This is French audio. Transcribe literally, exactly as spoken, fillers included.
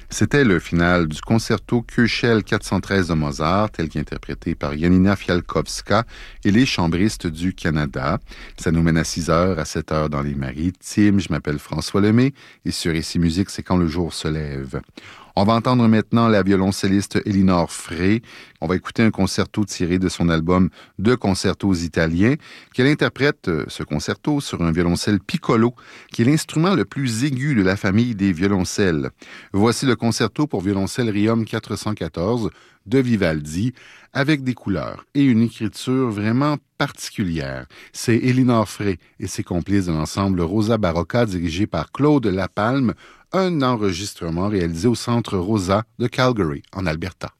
C'était le final du concerto Köchel quatre cent treize de Mozart, tel qu'interprété par Janina Fialkowska et les chambristes du Canada. Ça nous mène à six heures, à sept heures dans les Maritimes. Je m'appelle François Lemay et sur Ici Musique, c'est quand le jour se lève. On va entendre maintenant la violoncelliste Elinor Frey. On va écouter un concerto tiré de son album Deux concertos italiens, qu'elle interprète ce concerto sur un violoncelle piccolo, qui est l'instrument le plus aigu de la famille des violoncelles. Voici le concerto pour violoncelle Riom quatre cent quatorze de Vivaldi, avec des couleurs et une écriture vraiment particulière. C'est Elinor Frey et ses complices de l'ensemble Rosa Barocca, dirigé par Claude Lapalme, un enregistrement réalisé au Centre Rosa de Calgary, en Alberta.